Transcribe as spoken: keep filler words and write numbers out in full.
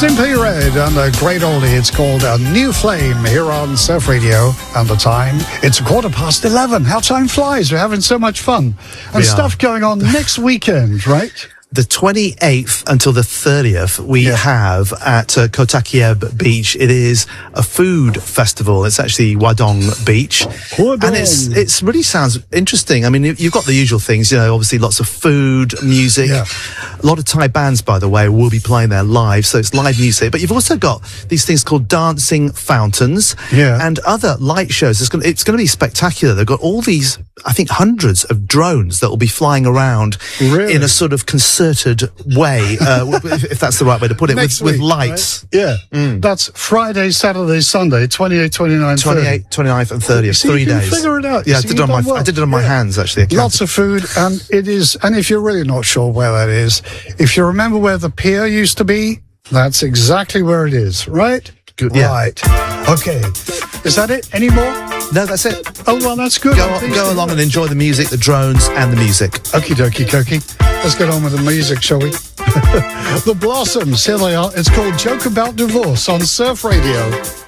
Simply Red and a great oldie. It's called A New Flame here on Surf Radio. And the time, it's a quarter past eleven. How time flies. We're having so much fun. And We stuff are. going on next weekend, right? The twenty-eighth until the thirtieth, we Yeah. have at uh, Kotakieb Beach. It is a food festival. It's actually Wadong Beach. Wadong. And it's it's really sounds interesting. I mean, you- you've got the usual things, you know, obviously lots of food, music. Yeah. A lot of Thai bands, by the way, will be playing there live. So it's live music. But you've also got these things called dancing fountains Yeah. and other light shows. It's going, it's going to be spectacular. They've got all these, I think, hundreds of drones that will be flying around Really? in a sort of concerted way, uh, if if that's the right way to put it, with, Next with week, lights. right? Yeah. That's Friday, Saturday, Sunday, twenty-eight, twenty-nine, thirty. twenty-eighth, twenty-ninth and thirtieth, See, three you can days. figure it out. Yeah, I See, did, it you've on my, done well. I did it on my Yeah. hands, actually. I counted. Lots of food, and it is, and if you're really not sure where that is, if you remember where the pier used to be, that's exactly where it is, right? Good, yeah. Right. Okay. Is that it? Any more? No, that's it. Oh, well, that's good. Go, I'm on, pleased go to along hear and it. enjoy the music, the drones and the music. Okie dokie, Koki. Let's get on with the music, shall we? The Blossoms, here they are. It's called Joke About Divorce on Surf Radio.